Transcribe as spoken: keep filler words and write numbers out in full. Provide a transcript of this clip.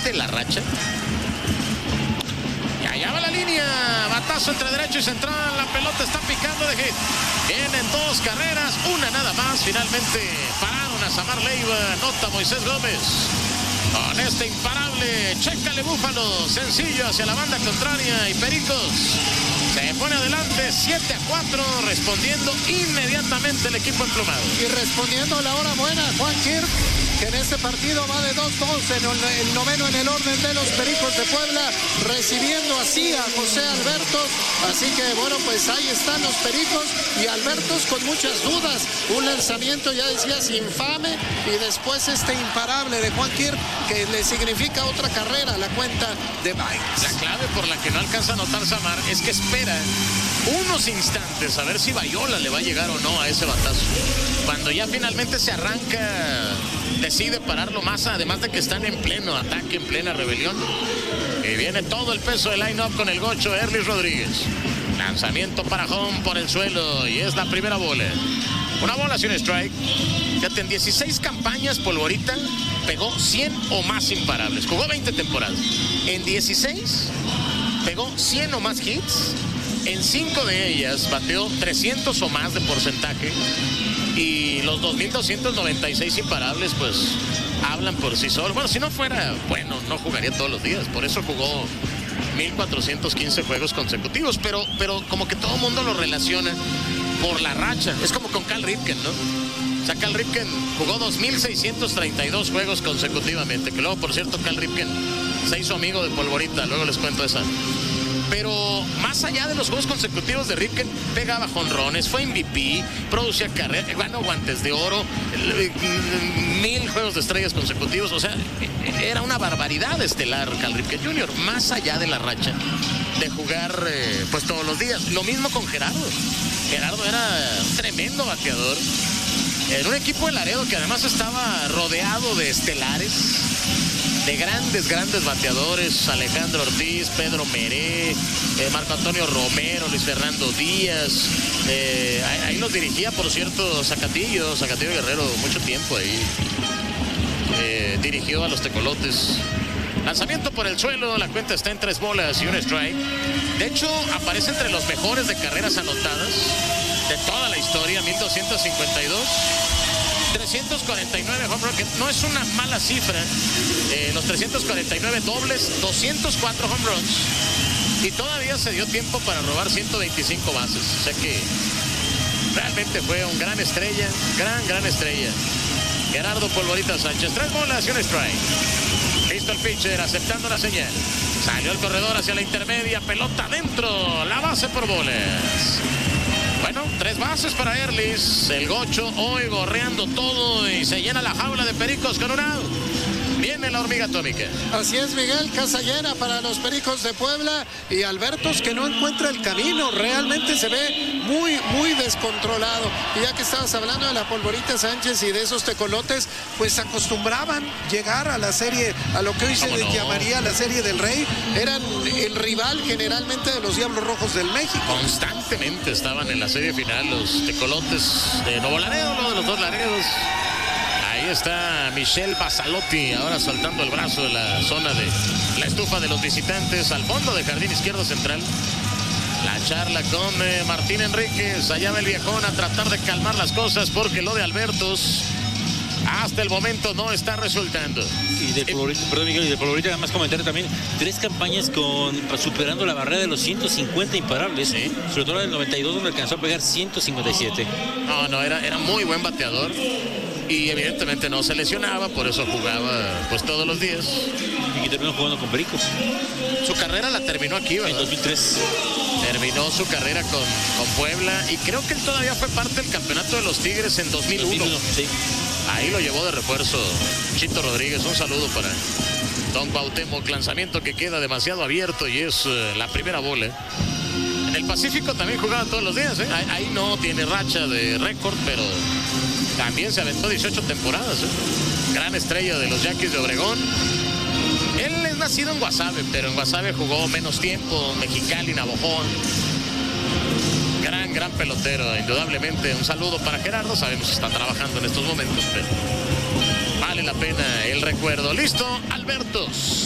de la racha. Y allá va la línea, batazo entre derecho y central, la pelota está picando de hit. Vienen dos carreras, una nada más, finalmente pararon a Samar Leiva, anota Moisés Gómez. Con este imparable, chécale Búfalo, sencillo hacia la banda contraria y Pericos se pone adelante siete a cuatro, respondiendo inmediatamente el equipo emplumado. Y respondiendo la hora buena, Juan Kirk, que en este partido va de dos dos, en el, el noveno en el orden de los Pericos de Puebla, recibiendo así a José Albertos. Así que bueno, pues ahí están los Pericos y Albertos con muchas dudas. Un lanzamiento, ya decías, infame, y después este imparable de Juan Kirk, que le significa otra carrera a la cuenta de Baez. La clave por la que no alcanza a anotar Samar es que espera unos instantes a ver si Bayola le va a llegar o no a ese batazo. Cuando ya finalmente se arranca, decide pararlo más, además de que están en pleno ataque, en plena rebelión. Y viene todo el peso del line-up con el gocho Erlis Rodríguez. Lanzamiento para home por el suelo y es la primera bola. Una bola sin strike. Fíjate, en dieciséis campañas Polvorita pegó cien o más imparables. Jugó veinte temporadas. En dieciséis pegó cien o más hits. En cinco de ellas bateó trescientos o más de porcentaje. Y los dos mil doscientos noventa y seis imparables, pues, hablan por sí solos. Bueno, si no fuera bueno, no jugaría todos los días. Por eso jugó mil cuatrocientos quince juegos consecutivos. Pero, pero como que todo el mundo lo relaciona por la racha. Es como con Cal Ripken, ¿no? O sea, Cal Ripken jugó dos mil seiscientos treinta y dos juegos consecutivamente. Que luego, por cierto, Cal Ripken se hizo amigo de Polvorita. Luego les cuento esa. Pero más allá de los juegos consecutivos de Ripken, pegaba jonrones, fue M V P, producía carreras, ganó guantes de oro, mil juegos de estrellas consecutivos. O sea, era una barbaridad estelar Cal Ripken junior, más allá de la racha de jugar eh, pues todos los días. Lo mismo con Gerardo. Gerardo era un tremendo bateador en un equipo de Laredo que además estaba rodeado de estelares, de grandes, grandes bateadores: Alejandro Ortiz, Pedro Meré, eh, Marco Antonio Romero, Luis Fernando Díaz. Eh, ahí, ahí los dirigía, por cierto, Zacatillo, Zacatillo Guerrero, mucho tiempo ahí. Eh, dirigió a los Tecolotes. Lanzamiento por el suelo, la cuenta está en tres bolas y un strike. De hecho, aparece entre los mejores de carreras anotadas de toda la historia, mil doscientos cincuenta y dos. trescientos cuarenta y nueve home run, que no es una mala cifra. Eh, los trescientos cuarenta y nueve dobles, doscientos cuatro home runs. Y todavía se dio tiempo para robar ciento veinticinco bases. O sea que realmente fue un gran estrella, gran, gran estrella. Gerardo Polvorita Sánchez, tres bolas y un strike. Listo el pitcher, aceptando la señal. Salió el corredor hacia la intermedia, pelota adentro, la base por bolas. Bueno, tres bases para Erlis. El gocho hoy gorreando todo y se llena la jaula de Pericos con un out. Viene la hormiga atómica. Así es, Miguel, casa llena para los Pericos de Puebla y Albertos, que no encuentra el camino. Realmente se ve muy, muy descontrolado. Y ya que estabas hablando de la Polvorita Sánchez y de esos tecolotes, pues acostumbraban llegar a la serie, a lo que hoy se les no? llamaría la Serie del Rey. Eran el rival generalmente de los Diablos Rojos del México. Constantemente estaban en la serie final los tecolotes de Nuevo Laredo, uno de los dos Laredos. Ahí está Michel Basalotti, ahora soltando el brazo de la zona de la estufa de los visitantes, al fondo del jardín izquierdo central. La charla con eh, Martín Enríquez, allá va el viejón a tratar de calmar las cosas, porque lo de Albertos hasta el momento no está resultando. Y del Polvorita, eh, perdón Miguel, y del Polvorita, nada más comentar también, tres campañas con superando la barrera de los ciento cincuenta imparables, ¿sí? Sobre todo en el noventa y dos, donde alcanzó a pegar ciento cincuenta y siete. No, no, era, era muy buen bateador. Y evidentemente no se lesionaba, por eso jugaba pues todos los días. Y que terminó jugando con Pericos. Su carrera la terminó aquí, ¿verdad? En dos mil tres. Terminó su carrera con, con Puebla, y creo que él todavía fue parte del campeonato de los Tigres en dos mil uno. dos mil uno, sí. Ahí lo llevó de refuerzo Chito Rodríguez. Un saludo para don Cuauhtémoc. Lanzamiento que queda demasiado abierto y es uh, la primera bola. En el Pacífico también jugaba todos los días, ¿eh? Ahí, ahí no tiene racha de récord, pero también se aventó dieciocho temporadas, ¿eh? Gran estrella de los Yaquis de Obregón. Él es nacido en Guasave, pero en Guasave jugó menos tiempo, Mexicali, Navojón. Gran, gran pelotero, indudablemente. Un saludo para Gerardo, sabemos que está trabajando en estos momentos, pero vale la pena el recuerdo. Listo, Albertos.